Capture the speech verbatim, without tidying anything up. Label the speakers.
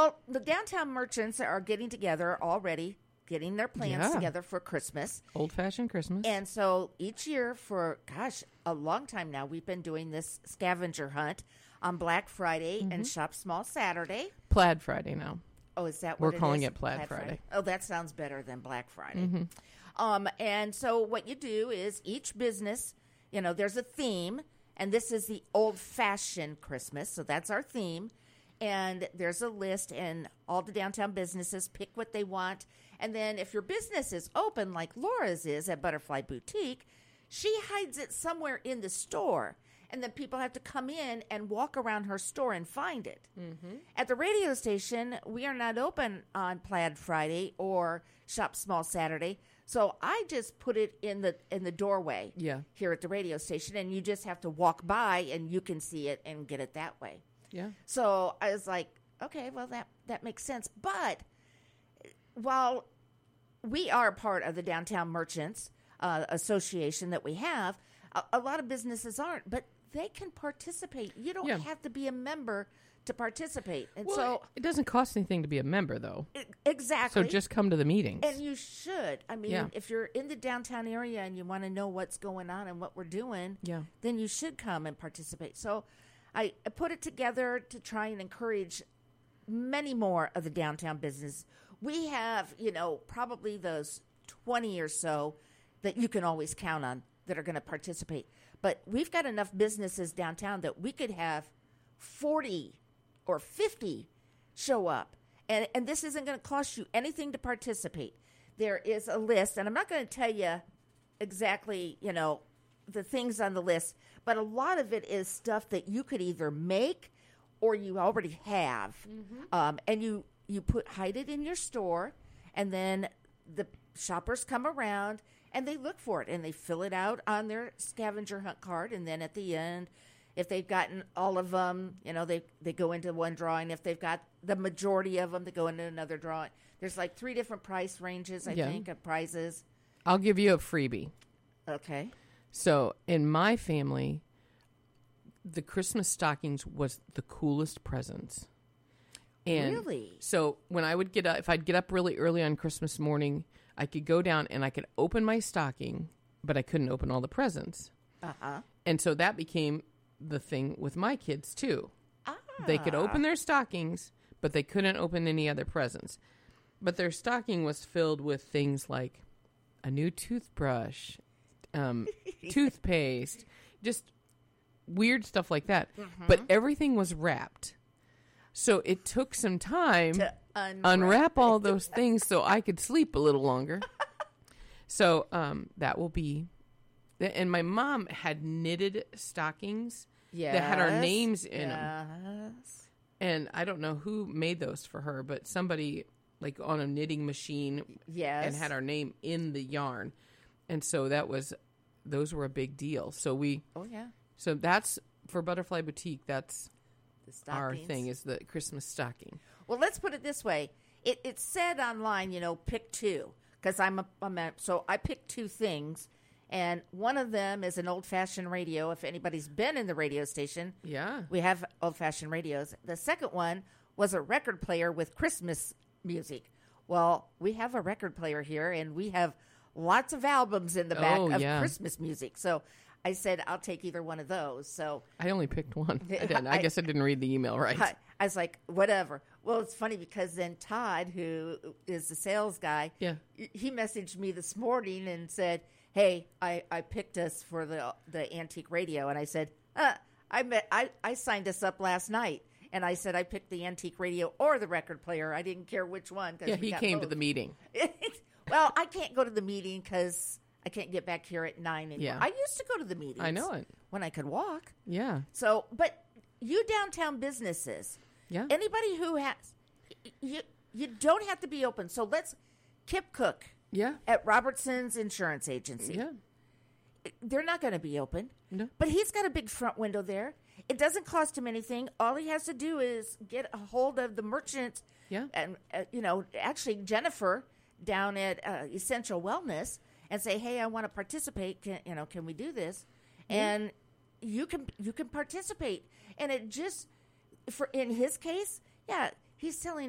Speaker 1: Well, the downtown merchants are getting together already, getting their plans
Speaker 2: Yeah.
Speaker 1: together for Christmas.
Speaker 2: Old-fashioned Christmas.
Speaker 1: And so each year for, gosh, a long time now, we've been doing this scavenger hunt on Black Friday
Speaker 2: Mm-hmm.
Speaker 1: and Shop Small Saturday.
Speaker 2: Plaid Friday now.
Speaker 1: Oh, is that
Speaker 2: We're
Speaker 1: what it
Speaker 2: calling
Speaker 1: is?
Speaker 2: it Plaid Friday.
Speaker 1: Oh, that sounds better than Black Friday.
Speaker 2: Mm-hmm.
Speaker 1: Um, and so what you do is each business, you know, there's a theme, and this is the old-fashioned Christmas, so that's our theme. And there's a list, and all the downtown businesses pick what they want. And then if your business is open, like Laura's is at Butterfly Boutique, she hides it somewhere in the store. And then people have to come in and walk around her store and find it. Mm-hmm. At the radio station, we are not open on Plaid Friday or Shop Small Saturday. So I just put it in the in the doorway
Speaker 2: Yeah.
Speaker 1: here at the radio station, and you just have to walk by and you can see it and get it that way.
Speaker 2: Yeah.
Speaker 1: So I was like, okay, well, that, that makes sense. But while we are part of the Downtown Merchants uh, Association that we have, a, a lot of businesses aren't, but they can participate. You don't
Speaker 2: Yeah.
Speaker 1: have to be a member to participate. And
Speaker 2: Well,
Speaker 1: so,
Speaker 2: it doesn't cost anything to be a member, though.
Speaker 1: e- exactly.
Speaker 2: So just come to the meetings.
Speaker 1: And you should. I mean,
Speaker 2: Yeah.
Speaker 1: if you're in the downtown area and you want to know what's going on and what we're doing,
Speaker 2: Yeah.
Speaker 1: then you should come and participate. So I, I put it together to try and encourage many more of the downtown business. We have, you know, probably those twenty or so that you can always count on that are going to participate. But we've got enough businesses downtown that we could have forty or fifty show up. And, and this isn't going to cost you anything to participate. There is a list, and I'm not going to tell you exactly, you know, the things on the list, but a lot of it is stuff that you could either make or you already have. Um, and you, you put hide it in your store, and then the shoppers come around and they look for it and they fill it out on their scavenger hunt card. And then at the end, if they've gotten all of them, you know, they, they go into one drawing. If they've got the majority of them, they go into another drawing. There's like three different price ranges, I
Speaker 2: Yeah.
Speaker 1: think, of prizes.
Speaker 2: I'll give you a freebie.
Speaker 1: Okay.
Speaker 2: So in my family, the Christmas stockings was the coolest presents. And
Speaker 1: Really?
Speaker 2: So when I would get up, if I'd get up really early on Christmas morning, I could go down and I could open my stocking, but I couldn't open all the presents.
Speaker 1: Uh-huh.
Speaker 2: And so that became the thing with my kids too.
Speaker 1: Ah.
Speaker 2: They could open their stockings, but they couldn't open any other presents. But their stocking was filled with things like a new toothbrush, um, toothpaste, just weird stuff like that.
Speaker 1: Mm-hmm.
Speaker 2: But everything was wrapped. So it took some time
Speaker 1: To unwrap,
Speaker 2: unwrap all those things so I could sleep a little longer. So um, that will be. And my mom had knitted stockings
Speaker 1: yes.
Speaker 2: that had our names in
Speaker 1: yes.
Speaker 2: them. And I don't know who made those for her, but somebody like on a knitting machine
Speaker 1: Yes.
Speaker 2: and had our name in the yarn. And so that was, those were a big deal. So we,
Speaker 1: Oh, yeah.
Speaker 2: so that's for Butterfly Boutique. That's
Speaker 1: The
Speaker 2: our
Speaker 1: stockings.
Speaker 2: thing is the Christmas stocking.
Speaker 1: Well, let's put it this way. It, it said online, you know, pick two. Because I'm a, I'm a, so I picked two things. And one of them is an old-fashioned radio. If anybody's been in the radio station,
Speaker 2: Yeah.
Speaker 1: we have old-fashioned radios. The second one was a record player with Christmas music. Well, we have a record player here, and we have lots of albums in the back
Speaker 2: Oh,
Speaker 1: of
Speaker 2: yeah.
Speaker 1: Christmas music. So I said, I'll take either one of those. So
Speaker 2: I only picked one. I, didn't. I,
Speaker 1: I-
Speaker 2: guess I didn't read the email right.
Speaker 1: I, I was like, whatever. Well, it's funny because then Todd, who is the sales guy,
Speaker 2: Yeah.
Speaker 1: he messaged me this morning and said, hey, I, I picked us for the the antique radio. And I said, uh, I, met, I, I signed us up last night. And I said I picked the antique radio or the record player. I didn't care which one. 'cause
Speaker 2: Yeah,
Speaker 1: we
Speaker 2: he
Speaker 1: got
Speaker 2: came to
Speaker 1: both.
Speaker 2: the meeting.
Speaker 1: Well, I can't go to the meeting because I can't get back here at nine anymore.
Speaker 2: Yeah.
Speaker 1: I used to go to the meetings.
Speaker 2: I know it.
Speaker 1: When I could walk.
Speaker 2: Yeah.
Speaker 1: So, but you downtown businesses,
Speaker 2: Yeah.
Speaker 1: anybody who has, you you don't have to be open. So let's, Kip Cook
Speaker 2: Yeah.
Speaker 1: at Robertson's Insurance Agency.
Speaker 2: Yeah.
Speaker 1: They're not going to be open.
Speaker 2: No.
Speaker 1: But he's got a big front window there. It doesn't cost him anything. All he has to do is get a hold of the merchant.
Speaker 2: Yeah.
Speaker 1: And, uh, you know, actually Jennifer down at uh, Essential Wellness and say, hey, I want to participate. Can, you know, can we do this? And you can you can participate. And it just, for in his case, yeah, he's selling